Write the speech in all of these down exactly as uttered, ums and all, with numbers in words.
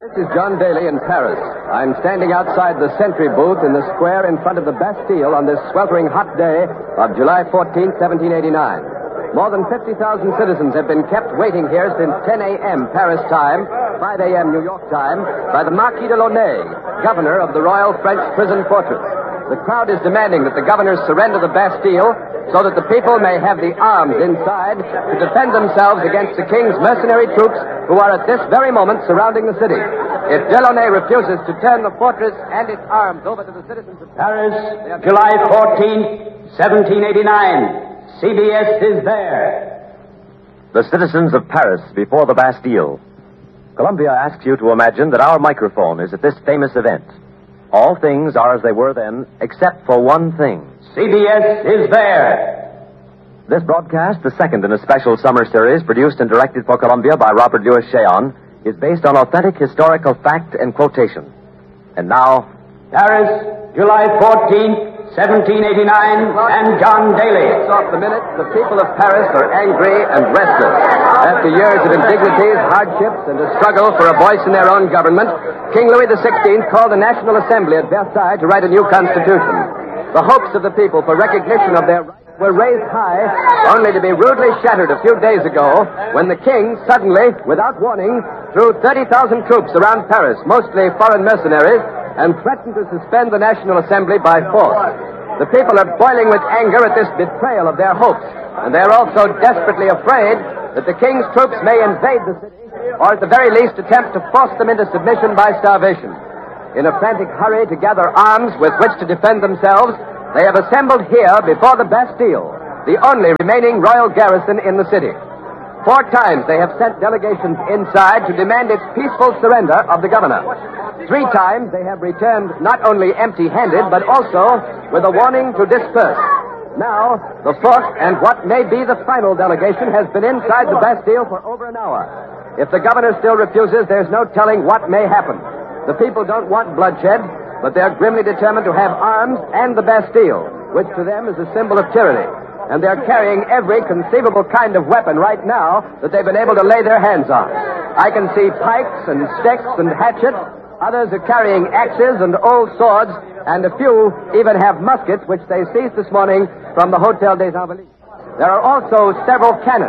This is John Daly in Paris. I'm standing outside the sentry booth in the square in front of the Bastille on this sweltering hot day of July fourteenth, seventeen eighty-nine. More than fifty thousand citizens have been kept waiting here since ten a.m. Paris time, five a.m. New York time, by the Marquis de Launay, governor of the Royal French Prison Fortress. The crowd is demanding that the governor surrender the Bastille so that the people may have the arms inside to defend themselves against the king's mercenary troops who are at this very moment surrounding the city. If Delaunay refuses to turn the fortress and its arms over to the citizens of Paris, July fourteenth, seventeen eighty-nine. C B S is there. The citizens of Paris before the Bastille. Columbia asks you to imagine that our microphone is at this famous event. All things are as they were then, except for one thing. C B S is there. This broadcast, the second in a special summer series produced and directed for Columbia by Robert Louis Cheon, is based on authentic historical fact and quotation. And now, Paris, July fourteenth, seventeen eighty-nine, and John Daly. It's off the minute. The people of Paris are angry and restless. After years of indignities, hardships, and a struggle for a voice in their own government, King Louis the sixteenth called a National Assembly at Versailles to write a new constitution. The hopes of the people for recognition of their rights were raised high, only to be rudely shattered a few days ago when the king suddenly, without warning, threw thirty thousand troops around Paris, mostly foreign mercenaries, and threatened to suspend the National Assembly by force. The people are boiling with anger at this betrayal of their hopes, and they are also desperately afraid that the king's troops may invade the city, or at the very least attempt to force them into submission by starvation. In a frantic hurry to gather arms with which to defend themselves, they have assembled here before the Bastille, the only remaining royal garrison in the city. Four times they have sent delegations inside to demand its peaceful surrender of the governor. Three times they have returned not only empty-handed, but also with a warning to disperse. Now, the fourth and what may be the final delegation has been inside the Bastille for over an hour. If the governor still refuses, there's no telling what may happen. The people don't want bloodshed, but they're grimly determined to have arms and the Bastille, which to them is a symbol of tyranny. And they're carrying every conceivable kind of weapon right now that they've been able to lay their hands on. I can see pikes and sticks and hatchets. Others are carrying axes and old swords, and a few even have muskets, which they seized this morning from the Hotel des Invalides. There are also several cannon.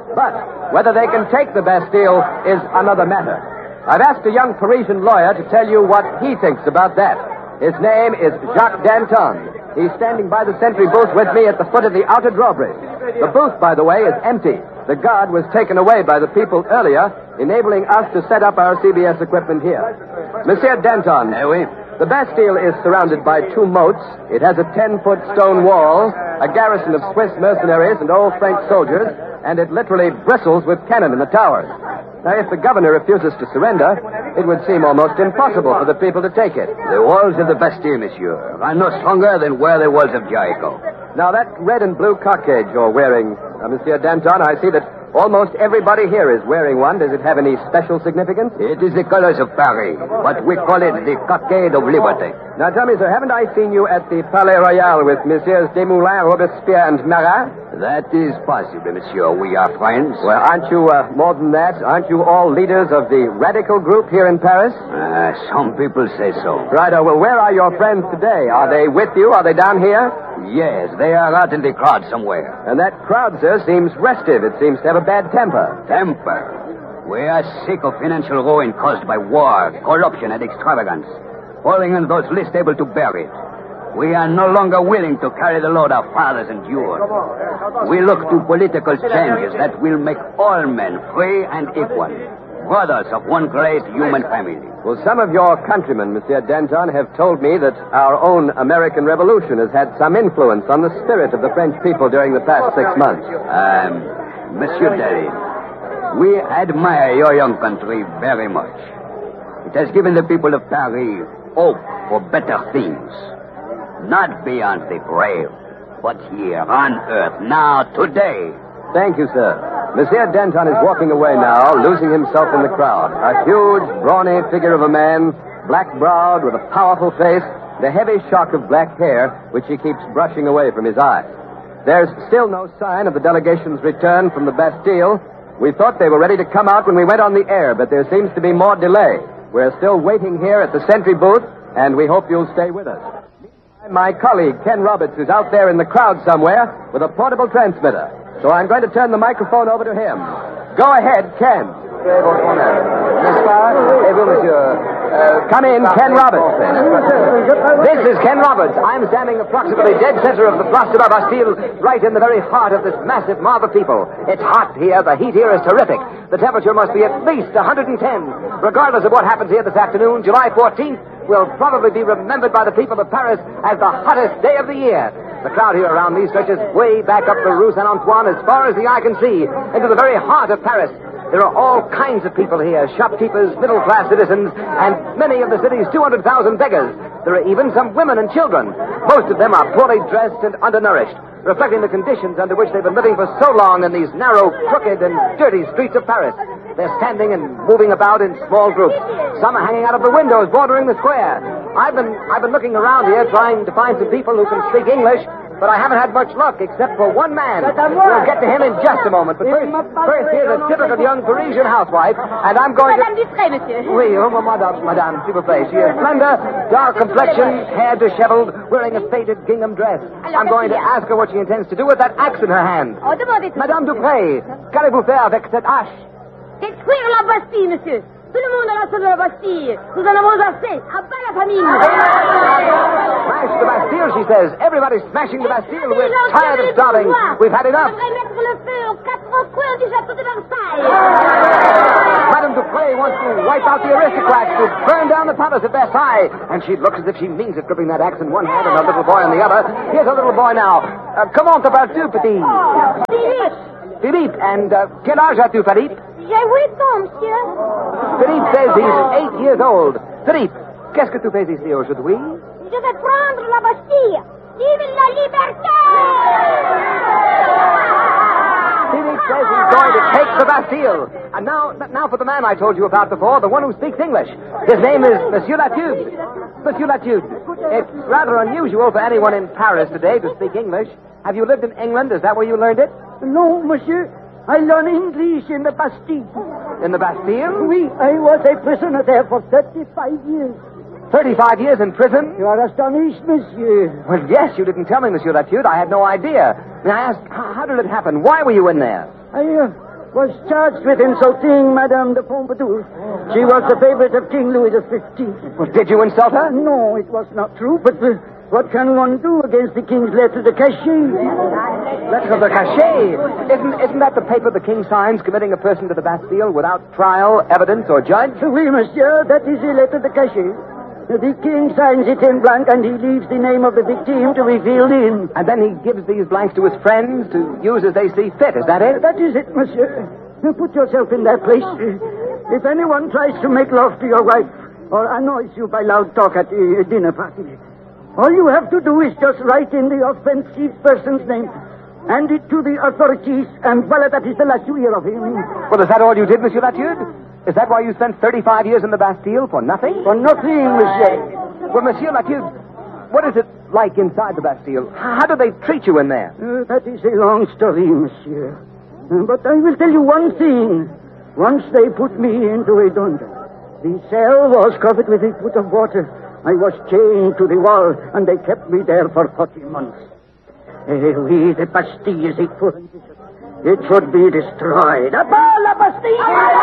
But whether they can take the Bastille is another matter. I've asked a young Parisian lawyer to tell you what he thinks about that. His name is Jacques Danton. He's standing by the sentry booth with me at the foot of the outer drawbridge. The booth, by the way, is empty. The guard was taken away by the people earlier, enabling us to set up our C B S equipment here. Monsieur Danton. Eh oui. The Bastille is surrounded by two moats. It has a ten-foot stone wall, a garrison of Swiss mercenaries and old French soldiers, and it literally bristles with cannon in the towers. Now, if the governor refuses to surrender, it would seem almost impossible for the people to take it. The walls of the Bastille, monsieur, are no stronger than were the walls of Jericho. Now, that red and blue cockade you're wearing, uh, Monsieur Danton, I see that almost everybody here is wearing one. Does it have any special significance? It is the colors of Paris, but we call it the cockade of liberty. Now, tell me, sir, haven't I seen you at the Palais Royal with Messieurs Desmoulins, Robespierre, and Marat? That is possible, monsieur. We are friends. Well, aren't you, uh, more than that, aren't you all leaders of the radical group here in Paris? Uh, some people say so. Right, uh, well, where are your friends today? Are they with you? Are they down here? Yes, they are out in the crowd somewhere. And that crowd, sir, seems restive. It seems to have a bad temper. Temper? We are sick of financial ruin caused by war, corruption, and extravagance, falling on those least able to bear it. We are no longer willing to carry the load our fathers endured. We look to political changes that will make all men free and equal, brothers of one great human family. Well, some of your countrymen, Monsieur Danton, have told me that our own American Revolution has had some influence on the spirit of the French people during the past six months. Um, Monsieur Daly, we admire your young country very much. It has given the people of Paris hope for better things. Not beyond the grave, but here on earth, now, today. Thank you, sir. Monsieur Danton is walking away now, losing himself in the crowd. A huge, brawny figure of a man, black-browed, with a powerful face, the heavy shock of black hair, which he keeps brushing away from his eyes. There's still no sign of the delegation's return from the Bastille. We thought they were ready to come out when we went on the air, but there seems to be more delay. We're still waiting here at the sentry booth, and we hope you'll stay with us. My colleague, Ken Roberts, is out there in the crowd somewhere with a portable transmitter. So I'm going to turn the microphone over to him. Go ahead, Ken. Come in, Ken Roberts. This is Ken Roberts. I'm standing approximately dead center of the Place de la Bastille, right in the very heart of this massive mob of people. It's hot here. The heat here is terrific. The temperature must be at least one hundred ten. Regardless of what happens here this afternoon, July fourteenth will probably be remembered by the people of Paris as the hottest day of the year. The crowd here around me stretches way back up the Rue Saint-Antoine as far as the eye can see, into the very heart of Paris. There are all kinds of people here, shopkeepers, middle-class citizens, and many of the city's two hundred thousand beggars. There are even some women and children. Most of them are poorly dressed and undernourished, reflecting the conditions under which they've been living for so long in these narrow, crooked, and dirty streets of Paris. They're standing and moving about in small groups. Some are hanging out of the windows bordering the square. I've been, I've been looking around here trying to find some people who can speak English, but I haven't had much luck, except for one man. We'll get to him in just a moment. But first, first here's a typical young Parisian housewife, and I'm going Madame to... Dufresne, monsieur. Oui, oh, madame, madame, s'il vous plaît. She is slender, dark complexion, hair disheveled, wearing a faded gingham dress. I'm going to ask her what she intends to do with that axe in her hand. Oh, demandez tout. Madame Dupré, qu'allez-vous faire avec cette hache? Détruire la Bastille, monsieur. Tout le monde a la de la Bastille. Nous en avons assez. À bas la famine. Smash the Bastille, she says. Everybody's smashing the Bastille. We're tired of starving. We've had enough. Mettre le feu aux quatre coins du château de Versailles. Madame Dupré wants to wipe out the aristocrats, to burn down the palace at Versailles. And she looks as if she means it, gripping that axe in one hand and her little boy in the other. Here's her little boy now. Uh, comment t'appelles-tu, petit? Philippe. Philippe. And uh, quel âge as-tu, Philippe? J'ai huit ans, monsieur. Philippe says he's eight years old. Philippe, qu'est-ce que tu fais ici aujourd'hui? Je vais prendre la Bastille. Vive la liberté! Philippe says he's going to take the Bastille. And now, now for the man I told you about before, the one who speaks English. His name is Monsieur Latude. Monsieur Latude, it's rather unusual for anyone in Paris today to speak English. Have you lived in England? Is that where you learned it? No, monsieur. I learned English in the Bastille. In the Bastille? Oui, I was a prisoner there for thirty-five years. Thirty-five years in prison? You are astonished, monsieur. Well, yes, you didn't tell me, Monsieur Latude. I had no idea. May I ask, how, how did it happen? Why were you in there? I uh, was charged with insulting Madame de Pompadour. She was the favorite of King Louis the fifteenth. Well, did you insult her? No, it was not true, but uh, what can one do against the king's lettre de cachet? Lettre de cachet? Isn't, isn't that the paper the king signs committing a person to the Bastille without trial, evidence, or judge? Oui, monsieur, that is a lettre de cachet. The king signs it in blank, and he leaves the name of the victim to be filled in. And then he gives these blanks to his friends to use as they see fit. Is that it? That is it, monsieur. Put yourself in that place. If anyone tries to make love to your wife or annoys you by loud talk at a dinner party, all you have to do is just write in the offensive person's name, hand it to the authorities, and voila, that is the last you hear of him. Well, is that all you did, Monsieur Latude? Is that why you spent thirty-five years in the Bastille for nothing? For nothing, monsieur. Well, Monsieur Latude, what is it like inside the Bastille? How do they treat you in there? Uh, that is a long story, monsieur. Uh, but I will tell you one thing. Once they put me into a dungeon. The cell was covered with a foot of water. I was chained to the wall, and they kept me there for forty months. Eh, oui, the Bastille is a foreign vision. It should be destroyed. Above la Bastille!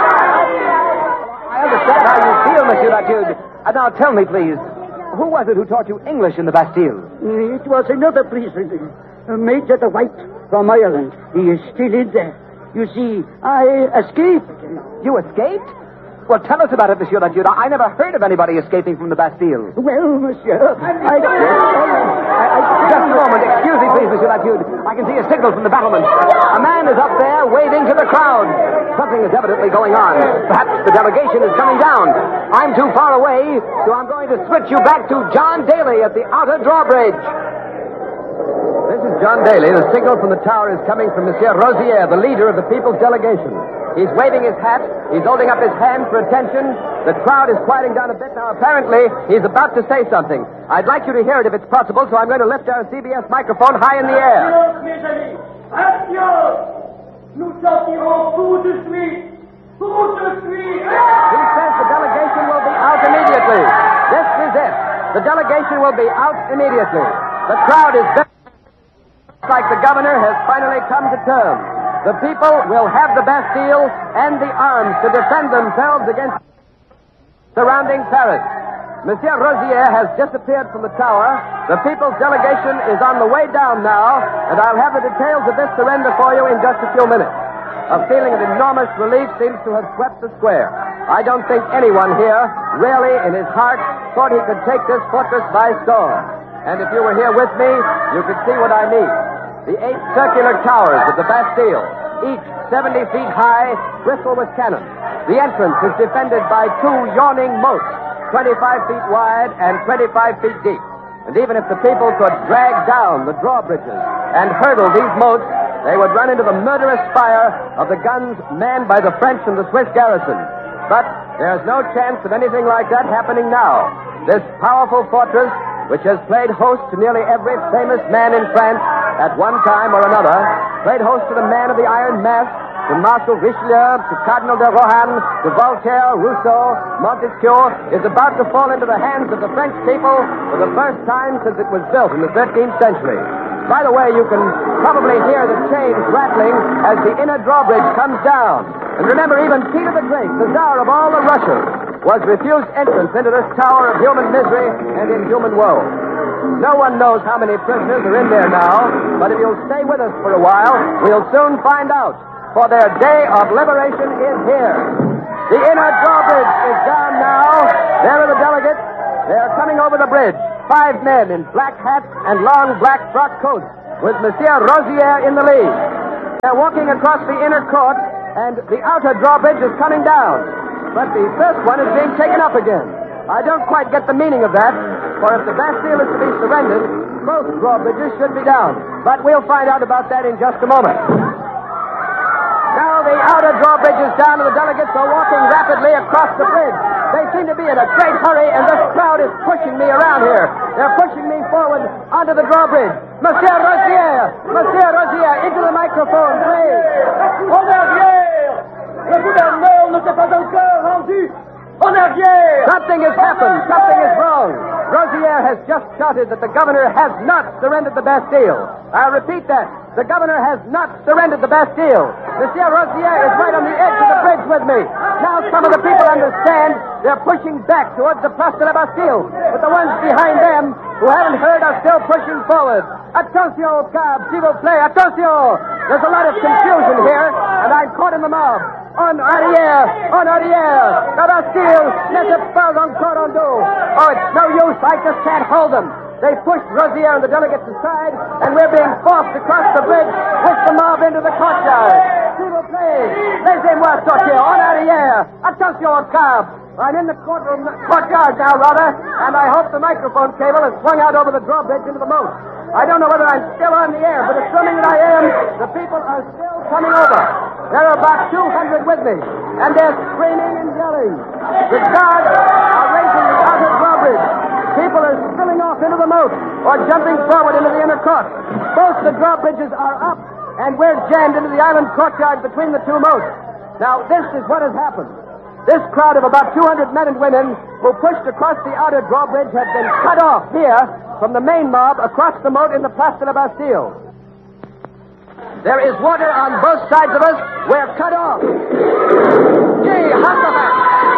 I understand how you feel, Monsieur Latude. And now tell me, please, who was it who taught you English in the Bastille? It was another prisoner, Major the White from Ireland. He is still in there. You see, I escaped. You escaped? Well, tell us about it, Monsieur Latude. I never heard of anybody escaping from the Bastille. Well, monsieur, I... I, I Just a moment. Excuse me, please, Monsieur Latude. I can see a signal from the battlement. A man is up there waving to the crowd. Something is evidently going on. Perhaps the delegation is coming down. I'm too far away, so I'm going to switch you back to John Daly at the outer drawbridge. This is John Daly. The signal from the tower is coming from Monsieur Rosier, the leader of the people's delegation. He's waving his hat. He's holding up his hand for attention. The crowd is quieting down a bit now. Apparently, he's about to say something. I'd like you to hear it if it's possible, so I'm going to lift our C B S microphone high in the air. Adios, mes amis. Adios. Nous sortirons tout de suite. Tout de suite. He says the delegation will be out The delegation will be out immediately. The crowd is very like the governor has finally come to terms. The people will have the Bastille and the arms to defend themselves against surrounding Paris. Monsieur Rosier has disappeared from the tower. The people's delegation is on the way down now, and I'll have the details of this surrender for you in just a few minutes. A feeling of enormous relief seems to have swept the square. I don't think anyone here really, in his heart, thought he could take this fortress by storm. And if you were here with me, you could see what I mean. The eight circular towers of the Bastille, each seventy feet high, bristle with cannon. The entrance is defended by two yawning moats, twenty-five feet wide and twenty-five feet deep. And even if the people could drag down the drawbridges and hurdle these moats, they would run into the murderous fire of the guns manned by the French and the Swiss garrison. But there's no chance of anything like that happening now. This powerful fortress, which has played host to nearly every famous man in France at one time or another, played host to the man of the Iron Mask, to Marshal Richelieu, to Cardinal de Rohan, to Voltaire, Rousseau, Montesquieu, is about to fall into the hands of the French people for the first time since it was built in the thirteenth century. By the way, you can probably hear the chains rattling as the inner drawbridge comes down. And remember, even Peter the Great, the Tsar of all the Russias, was refused entrance into this tower of human misery and inhuman woe. No one knows how many prisoners are in there now, but if you'll stay with us for a while, we'll soon find out. For their day of liberation is here. The inner drawbridge is down now. There are the delegates. They are coming over the bridge. Five men in black hats and long black frock coats, with Monsieur Rosier in the lead. They're walking across the inner court, and the outer drawbridge is coming down. But the first one is being taken up again. I don't quite get the meaning of that, for if the Bastille is to be surrendered, both drawbridges should be down. But we'll find out about that in just a moment. Now the outer drawbridge is down, and the delegates are walking rapidly across the bridge. They seem to be in a great hurry, and this crowd is pushing me around here. They're pushing me forward onto the drawbridge. Monsieur Rosier! Monsieur Rosier, into the microphone, please. En arrière! Le gouverneur ne s'est pas encore rendu! En arrière! Something has happened. Something is wrong. Rosier has just shouted that the governor has not surrendered the Bastille. I'll repeat that. The governor has not surrendered the Bastille. Monsieur Rosier is right on the edge of the bridge with me. Now some of the people understand. They're pushing back towards the Place de la Bastille. But the ones behind them who haven't heard are still pushing forward. Attention, cab, s'il vous plaît, attention! There's a lot of confusion here, and I'm caught in the mob. En arrière! En arrière! La Bastille n'était pas encore en dos. Oh, it's no use. I just can't hold them. They pushed Rosier and the delegates aside, and we're being forced across the bridge with the mob into the courtyard. S'il vous plaît, laissez-moi sortir. En arrière! Attention, cab! I'm in the courtroom, courtyard now, rather, and I hope the microphone cable is swung out over the drawbridge into the moat. I don't know whether I'm still on the air, but assuming that I am, the people are still coming over. There are about two hundred with me, and they're screaming and yelling. The guards are raising the outer drawbridge. People are spilling off into the moat or jumping forward into the inner court. Both the drawbridges are up, and we're jammed into the island courtyard between the two moats. Now, this is what has happened. This crowd of about two hundred men and women who pushed across the outer drawbridge have been cut off here from the main mob across the moat in the Place de la Bastille. There is water on both sides of us. We're cut off. Gee, Huckleback!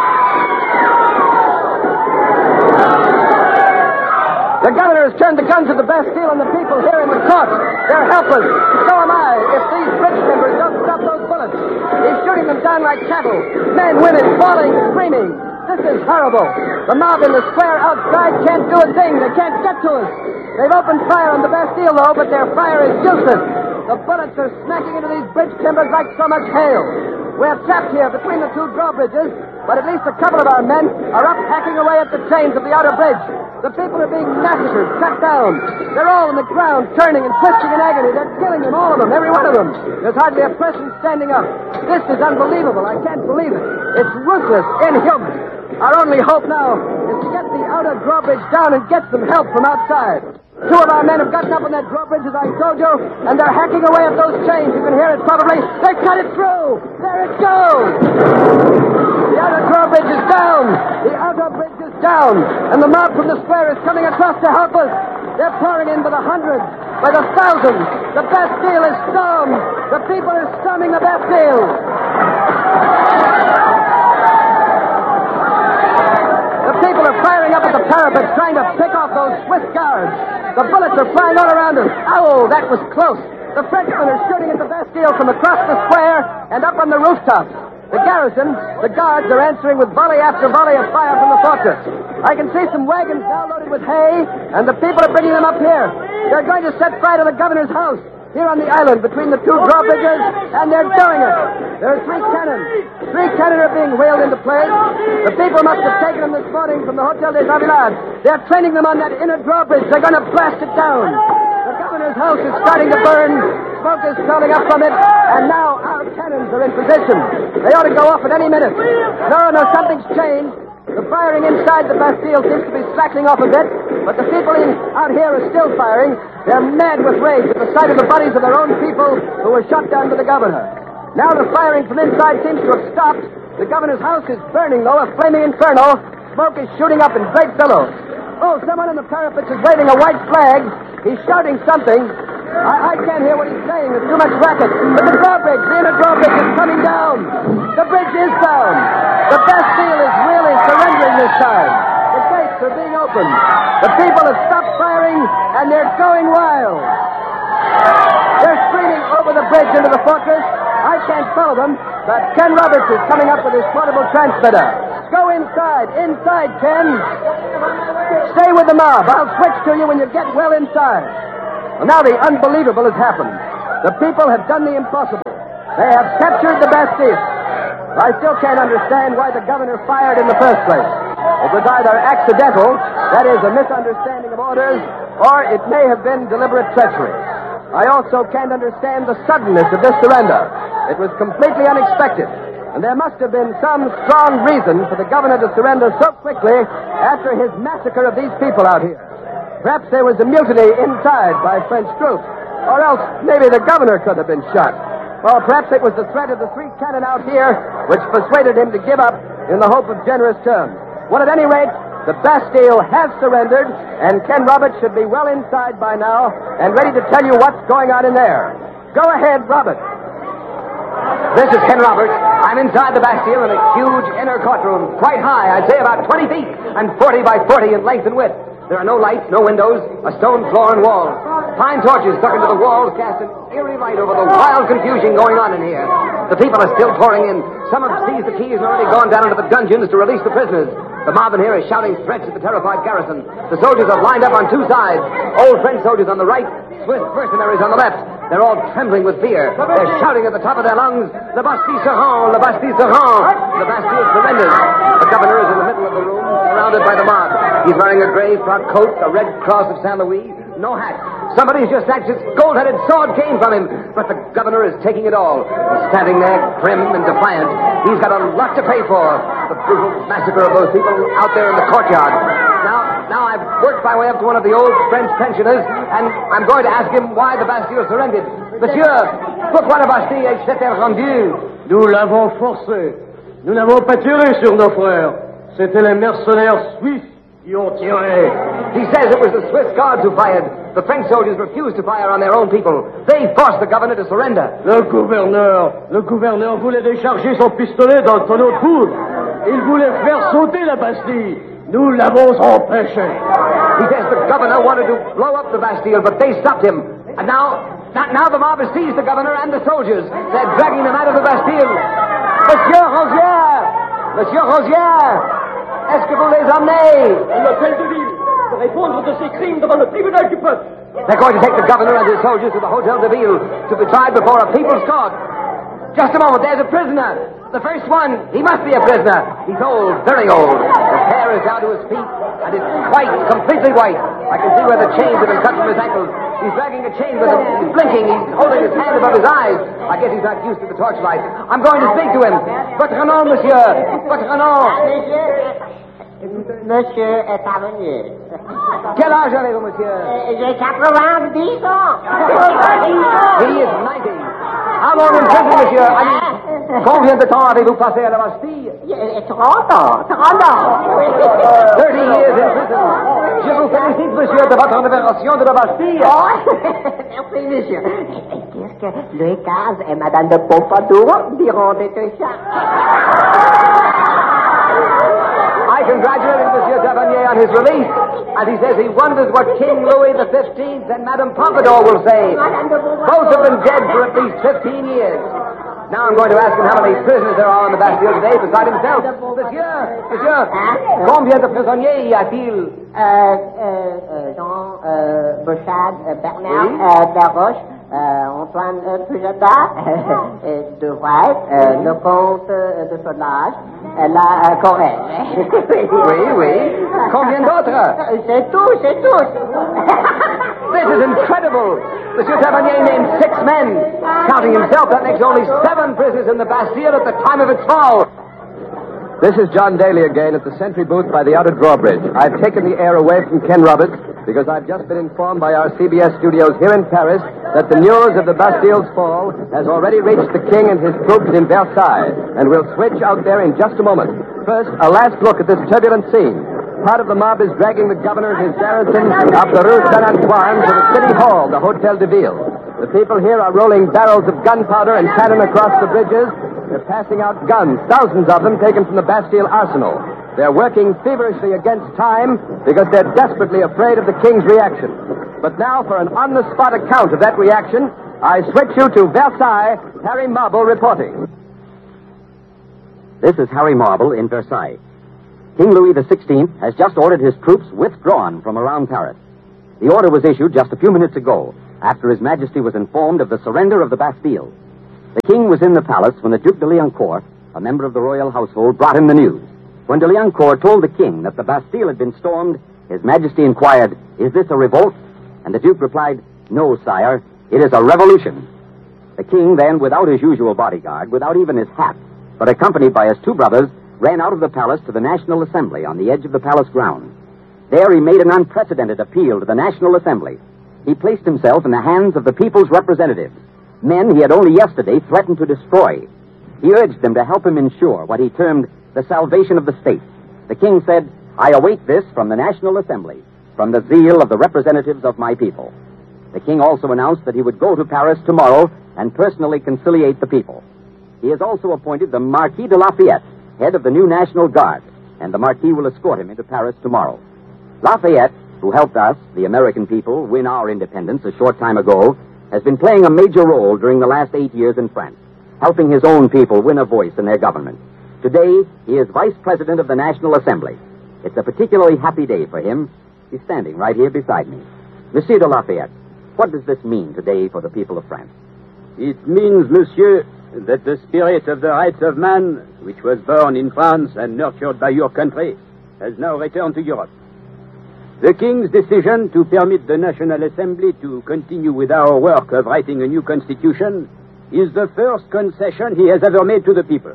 The governor has turned the guns of the Bastille on the people here in the court. They're helpless. So am I. If these bridge members don't stop those bullets. He's shooting them down like cattle. Men, women, falling, screaming. This is horrible. The mob in the square outside can't do a thing. They can't get to us. They've opened fire on the Bastille, though, but their fire is useless. The bullets are smacking into these bridge timbers like so much hail. We're trapped here between the two drawbridges, but at least a couple of our men are up hacking away at the chains of the outer bridge. The people are being massacred, cut down. They're all on the ground, turning and twisting in agony. They're killing them, all of them, every one of them. There's hardly a person standing up. This is unbelievable. I can't believe it. It's ruthless, inhuman. Our only hope now is to get the outer drawbridge down and get some help from outside. Two of our men have gotten up on that drawbridge, as I told you, and they're hacking away at those chains. You can hear it probably. They cut it through. There it goes. The outer drawbridge is down. The outer bridge is down. And the mob from the square is coming across to help us. They're pouring in by the hundreds, by the thousands. The Bastille is stormed. The people are storming the Bastille. The people are firing up at the parapets, trying to pick off those Swiss guards. The bullets are flying all around us. Ow, that was close. The Frenchmen are shooting at the Bastille from across the square and up on the rooftops. The garrison, the guards, are answering with volley after volley of fire from the fortress. I can see some wagons now loaded with hay, and the people are bringing them up here. They're going to set fire to the governor's house here on the island between the two drawbridges, and they're doing it. There are three cannon. Three cannon are being wheeled into place. The people must have taken them this morning from the Hotel des Avilads. They're training them on that inner drawbridge. They're going to blast it down. The governor's house is starting to burn. Smoke is curling up from it, and now our cannons are in position. They ought to go off at any minute. No, no, something's changed. The firing inside the Bastille seems to be slackening off a bit, but the people in, out here are still firing. They're mad with rage at the sight of the bodies of their own people who were shot down to the governor. Now the firing from inside seems to have stopped. The governor's house is burning, though, a flaming inferno. Smoke is shooting up in great billows. Oh, someone on the parapets is waving a white flag. He's shouting something. I, I can't hear what he's saying. There's too much racket. But the drawbridge, the inner drawbridge is coming down. The bridge is down. The Bastille is really surrendering this time. The gates are being opened. The people have stopped firing, and they're going wild. They're streaming over the bridge into the fortress. I can't follow them, but Ken Roberts is coming up with his portable transmitter. Go inside. Inside, Ken. Stay with the mob. I'll switch to you when you get well inside. Well, now the unbelievable has happened. The people have done the impossible. They have captured the Bastille. I still can't understand why the governor fired in the first place. It was either accidental, that is, a misunderstanding of orders, or it may have been deliberate treachery. I also can't understand the suddenness of this surrender. It was completely unexpected, and there must have been some strong reason for the governor to surrender so quickly after his massacre of these people out here. Perhaps there was a mutiny inside by French troops, or else maybe the governor could have been shot. Well, perhaps it was the threat of the three cannon out here which persuaded him to give up in the hope of generous terms. Well, at any rate, the Bastille has surrendered, and Ken Roberts should be well inside by now and ready to tell you what's going on in there. Go ahead, Roberts. This is Ken Roberts. I'm inside the Bastille in a huge inner courtroom, quite high, I'd say about twenty feet, and forty by forty in length and width. There are no lights, no windows, a stone floor and walls. Pine torches stuck into the walls cast an eerie light over the wild confusion going on in here. The people are still pouring in. Some have seized the keys and already gone down into the dungeons to release the prisoners. The mob in here is shouting threats at the terrified garrison. The soldiers are lined up on two sides. Old French soldiers on the right, Swiss mercenaries on the left. They're all trembling with fear. They're shouting at the top of their lungs, "Le Bastille se rend! Le Bastille se rend!" The Bastille surrenders. The governor is in the middle of the room, surrounded by the mob. He's wearing a gray frock coat, a red cross of Saint Louis, no hat. Somebody's just snatched his gold-headed sword cane from him, but the governor is taking it all. He's standing there, prim and defiant. He's got a lot to pay for the brutal massacre of those people out there in the courtyard. Now, now I've worked my way up to one of the old French pensioners, and I'm going to ask him why the Bastille surrendered. Monsieur, pourquoi la Bastille s'était rendue? Nous l'avons forcé. Nous n'avons pas tiré sur nos frères. C'était les mercenaires suisses qui ont tiré. He says it was the Swiss guards who fired. The French soldiers refused to fire on their own people. They forced the governor to surrender. Le gouverneur, le gouverneur voulait décharger son pistolet dans le tonneau de poudre. Il voulait faire sauter la Bastille. Nous l'avons empêché. He says the governor wanted to blow up the Bastille, but they stopped him. And now, now the mob has seized the governor and the soldiers. They're dragging them out of the Bastille. Monsieur Rosière! Monsieur Rosière! Est-ce que vous les emmenez? L'hôtel de ville, pour répondre de ses crimes devant le tribunal du peuple. They're going to take the governor and his soldiers to the Hotel de Ville to be tried before a people's court. Just a moment, there's a prisoner. The first one, he must be a prisoner. He's old, very old. His hair is down to his feet, and it's white, completely white. I can see where the chains have been cut from his ankles. He's dragging a chain with him. He's blinking. He's holding his hand above his eyes. I guess he's not used to the torchlight. I'm going to speak to him. Votre nom, monsieur. Votre nom. Monsieur est parvenu. Quel âge avez-vous, monsieur? J'ai quatre-vingt-dix ans. He is ninety. How long in prison, monsieur? I mean, Combien de temps avez-vous passé à la Bastille? Trente ans, trente ans. Thirty years in prison. Je vous félicite, monsieur, de votre libération de la Bastille. Oh, merci, monsieur. Qu'est-ce que Louis quinze et Madame de Pompadour diront de tout ça? I congratulated Monsieur Tavernier on his release, and he says he wonders what King Louis the Fifteenth and Madame Pompadour will say. Both have been dead for at least fifteen years. Now I'm going to ask him how many prisoners there are on the Bastille today beside himself. Monsieur, monsieur, combien de prisonniers y a-t-il? Euh, euh, Jean, euh, Bouchard, euh, Bernard, oui. euh, Desroches, euh, Antoine euh, Pujata, euh, De Wright, euh, le comte euh, de Sodelage, euh, la euh, Corrège. Oui, oui. Combien d'autres? C'est tout, c'est tout. This is incredible. Monsieur Tavernier named six men. Counting himself, that makes only seven prisoners in the Bastille at the time of its fall. This is John Daly again at the sentry booth by the outer drawbridge. I've taken the air away from Ken Roberts because I've just been informed by our C B S studios here in Paris that the news of the Bastille's fall has already reached the king and his troops in Versailles, and we'll switch out there in just a moment. First, a last look at this turbulent scene. Part of the mob is dragging the governor and his garrison up the Rue Saint-Antoine to the city hall, the Hotel de Ville. The people here are rolling barrels of gunpowder and cannon across the bridges. They're passing out guns, thousands of them taken from the Bastille arsenal. They're working feverishly against time because they're desperately afraid of the king's reaction. But now, for an on-the-spot account of that reaction, I switch you to Versailles. Harry Marble reporting. This is Harry Marble in Versailles. King Louis the Sixteenth has just ordered his troops withdrawn from around Paris. The order was issued just a few minutes ago, after His Majesty was informed of the surrender of the Bastille. The king was in the palace when the Duc de Liancourt, a member of the royal household, brought him the news. When de Liancourt told the king that the Bastille had been stormed, His Majesty inquired, "Is this a revolt?" And the Duke replied, "No, sire, it is a revolution." The king then, without his usual bodyguard, without even his hat, but accompanied by his two brothers, ran out of the palace to the National Assembly on the edge of the palace grounds. There he made an unprecedented appeal to the National Assembly. He placed himself in the hands of the people's representatives, men he had only yesterday threatened to destroy. He urged them to help him ensure what he termed the salvation of the state. The king said, "I await this from the National Assembly, from the zeal of the representatives of my people." The king also announced that he would go to Paris tomorrow and personally conciliate the people. He has also appointed the Marquis de Lafayette, head of the new National Guard, and the Marquis will escort him into Paris tomorrow. Lafayette, who helped us, the American people, win our independence a short time ago, has been playing a major role during the last eight years in France, helping his own people win a voice in their government. Today, he is Vice President of the National Assembly. It's a particularly happy day for him. He's standing right here beside me. Monsieur de Lafayette, what does this mean today for the people of France? It means, monsieur, that the spirit of the rights of man, which was born in France and nurtured by your country, has now returned to Europe. The King's decision to permit the National Assembly to continue with our work of writing a new constitution is the first concession he has ever made to the people.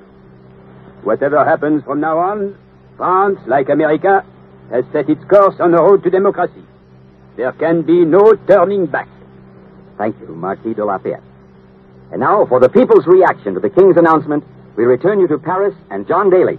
Whatever happens from now on, France, like America, has set its course on the road to democracy. There can be no turning back. Thank you, Marquis de Lafayette. And now, for the people's reaction to the King's announcement, we return you to Paris and John Daly.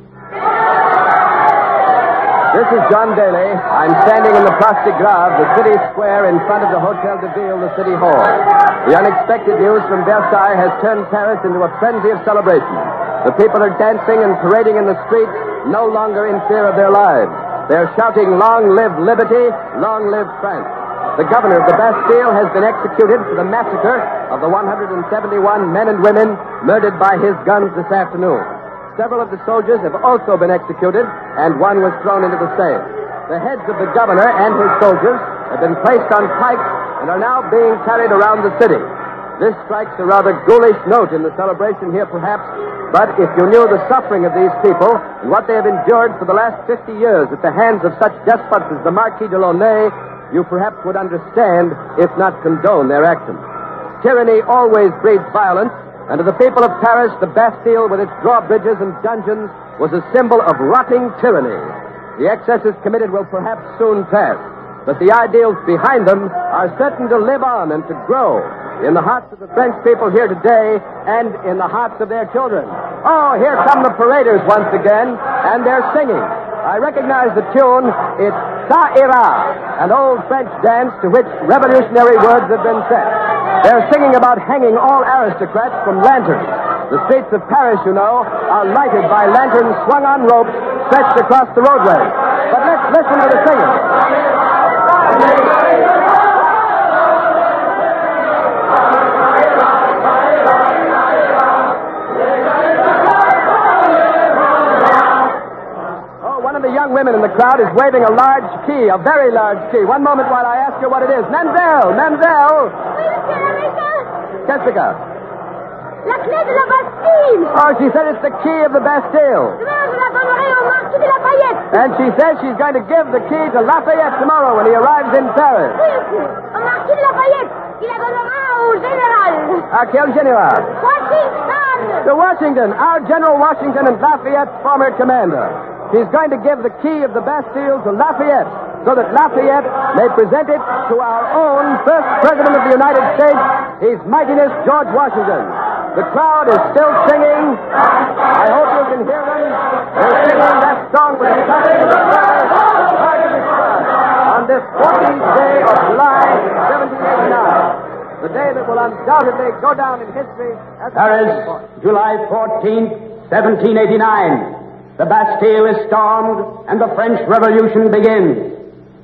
This is John Daly. I'm standing in the Place de Grève, the city square in front of the Hotel de Ville, the city hall. The unexpected news from Versailles has turned Paris into a frenzy of celebration. The people are dancing and parading in the streets, no longer in fear of their lives. They're shouting, "Long live liberty, long live France." The governor of the Bastille has been executed for the massacre of the one hundred seventy-one men and women murdered by his guns this afternoon. Several of the soldiers have also been executed, and one was thrown into the Seine. The heads of the governor and his soldiers have been placed on pikes and are now being carried around the city. This strikes a rather ghoulish note in the celebration here, perhaps, but if you knew the suffering of these people and what they have endured for the last fifty years at the hands of such despots as the Marquis de Launay, you perhaps would understand, if not condone, their actions. Tyranny always breeds violence, and to the people of Paris, the Bastille, with its drawbridges and dungeons, was a symbol of rotting tyranny. The excesses committed will perhaps soon pass, but the ideals behind them are certain to live on and to grow. in the hearts of the French people here today and in the hearts of their children. Oh, here come the paraders once again, and they're singing. I recognize the tune. It's Ça Ira, an old French dance to which revolutionary words have been set. They're singing about hanging all aristocrats from lanterns. The streets of Paris, you know, are lighted by lanterns swung on ropes stretched across the roadway. But let's listen to the singing. The young women in the crowd is waving a large key, a very large key. One moment while I ask you what it is. Mademoiselle! Mademoiselle! Oui, monsieur l'Américain. Qu'est-ce que? La clé de la Bastille. Oh, she said it's the key of the Bastille. Demain, je la donnerai au Marquis de Lafayette. And she says she's going to give the key to Lafayette tomorrow when he arrives in Paris. Oui, monsieur. Au Marquis de Lafayette. Il la donnera au général. À quel général? Washington. To Washington. Our General Washington and Lafayette's former commander. He's going to give the key of the Bastille to Lafayette so that Lafayette may present it to our own first President of the United States, His Mightiness George Washington. The crowd is still singing. I hope you can hear them. They're singing that song with the country of the on this fourteenth day of July, seventeen eighty-nine. The day that will undoubtedly go down in history as Paris, July fourteenth, seventeen eighty-nine. The Bastille is stormed, and the French Revolution begins.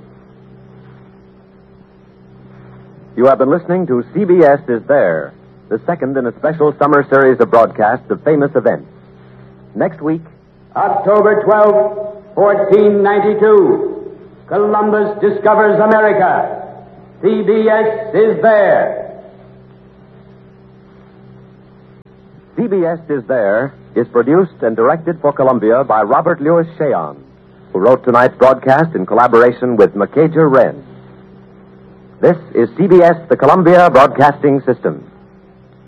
You have been listening to C B S Is There, the second in a special summer series of broadcasts of famous events. Next week, October twelfth, fourteen ninety-two, Columbus discovers America. C B S Is There. C B S Is There is produced and directed for Columbia by Robert Louis Cheon, who wrote tonight's broadcast in collaboration with Macaja Wren. This is C B S, the Columbia Broadcasting System.